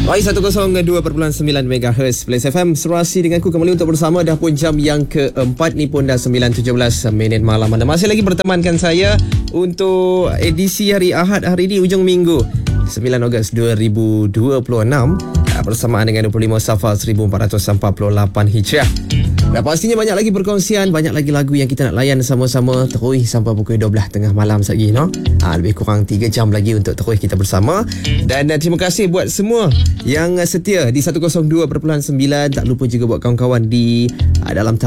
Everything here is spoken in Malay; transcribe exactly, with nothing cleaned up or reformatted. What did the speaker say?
Baik, seratus dua perpuluhan sembilan megahertz Plus F M. Serasi denganku kembali untuk bersama. Dah pun jam yang keempat ni pun dah sembilan tujuh belas minit malam. Anda masih lagi bertemankan saya untuk edisi hari Ahad hari ini, ujung minggu sembilan Ogos dua ribu dua puluh enam, bersamaan dengan dua puluh lima Safar seribu empat ratus empat puluh lapan Hijrah. Dan pastinya banyak lagi perkongsian, banyak lagi lagu yang kita nak layan sama-sama terus sampai pukul dua belas tengah malam lagi, no? Ha, lebih kurang tiga jam lagi untuk terus kita bersama. Dan uh, terima kasih buat semua yang uh, setia di seratus dua perpuluhan sembilan. Tak lupa juga buat kawan-kawan di uh, dalam